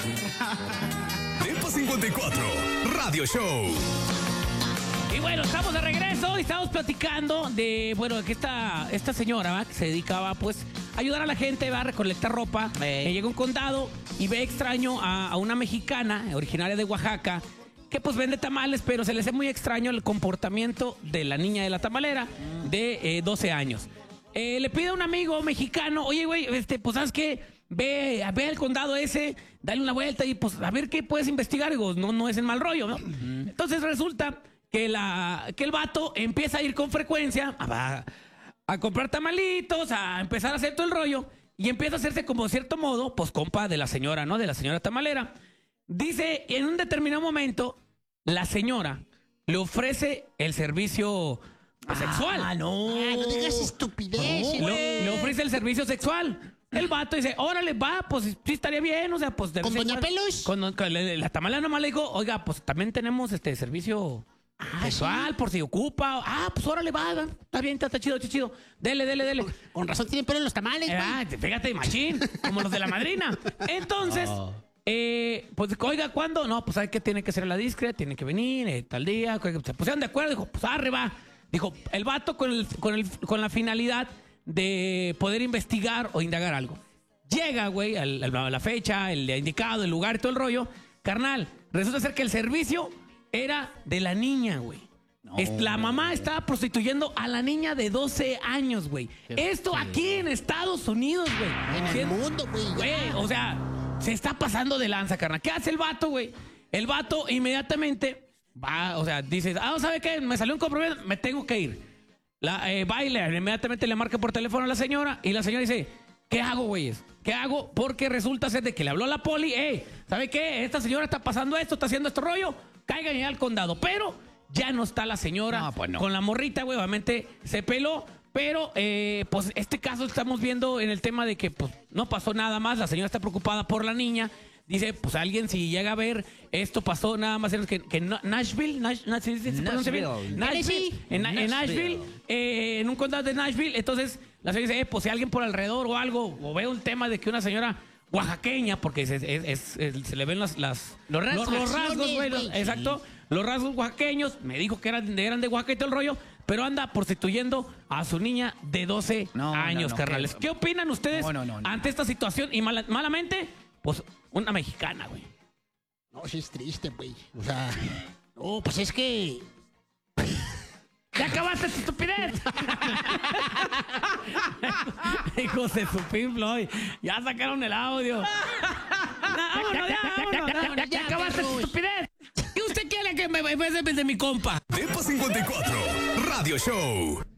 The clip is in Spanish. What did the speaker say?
Depa 54, Radio Show. Y bueno, estamos de regreso y estamos platicando de, bueno, que esta señora, ¿va?, que se dedicaba, pues, a ayudar a la gente, va a recolectar ropa. Llega a un condado y ve extraño a una mexicana originaria de Oaxaca que, pues, vende tamales, pero se le hace muy extraño el comportamiento de la niña de la tamalera de 12 años. Le pide a un amigo mexicano, oye, güey, pues, ¿sabes qué? Ve al condado ese, dale una vuelta y, pues, a ver qué puedes investigar. Digo, no es en mal rollo, ¿no? Entonces resulta que el vato empieza a ir con frecuencia a comprar tamalitos, a empezar a hacer todo el rollo, y empieza a hacerse como de cierto modo, pues, compa de la señora, ¿no? De la señora tamalera. Dice, en un determinado momento, la señora le ofrece el servicio sexual. No digas estupidez. Le ofrece el servicio sexual. El vato dice, órale, va, pues sí estaría bien, o sea, pues... ¿Con Doña Pelos? Con la tamalera nomás le dijo, oiga, pues también tenemos servicio sexual, por si ocupa. Pues órale, va, está bien, está chido, está chido. Dele. Con razón tienen pelo en los tamales, güey. Fíjate, machín, como los de la madrina. Entonces, pues, oiga, ¿cuándo? No, pues, ¿sabe qué? Tiene que ser la discreta, tiene que venir tal día. Se pusieron de acuerdo, dijo, pues, va. Dijo, el vato con la finalidad de poder investigar o indagar algo. Llega, güey, a la fecha, el indicado, el lugar y todo el rollo. Carnal, resulta ser que el servicio era de la niña, güey. La mamá estaba prostituyendo a la niña de 12 años, güey. Esto aquí en Estados Unidos, güey. En el mundo, güey. O sea, se está pasando de lanza, carnal. ¿Qué hace el vato, güey? El vato inmediatamente va, o sea, dice, ¿sabe qué? Me salió un compromiso, me tengo que ir. Inmediatamente le marca por teléfono a la señora y la señora dice, ¿qué hago, güeyes? ¿Qué hago? Porque resulta ser de que le habló a la poli, ¿sabe qué? Esta señora está pasando esto, está haciendo este rollo, caigan ya al condado. Pero ya no está la señora con la morrita, güey, obviamente se peló. Pero, pues, este caso estamos viendo en el tema de que, pues, no pasó nada más. La señora está preocupada por la niña. Dice, pues, alguien si llega a ver, esto pasó nada más que Nashville, en Nashville, en un condado de Nashville. Entonces, la señora dice, pues, si alguien por alrededor o algo, o ve un tema de que una señora oaxaqueña, porque se le ven los rasgos, güey, exacto, los rasgos oaxaqueños, me dijo que eran de Oaxaca y todo el rollo, pero anda prostituyendo a su niña de 12 años, carnales. ¿Qué opinan ustedes ante esta situación? Y malamente, pues, una mexicana, güey. No, sí es triste, güey. O sea, no, pues es que... ¡Ya acabaste tu estupidez! Hijos de su Pink Floyd. Ya sacaron el audio. ¡Vámonos! ¡Ya acabaste tu estupidez! ¿Y usted quiere que me de mi compa? Depa 54, Radio Show.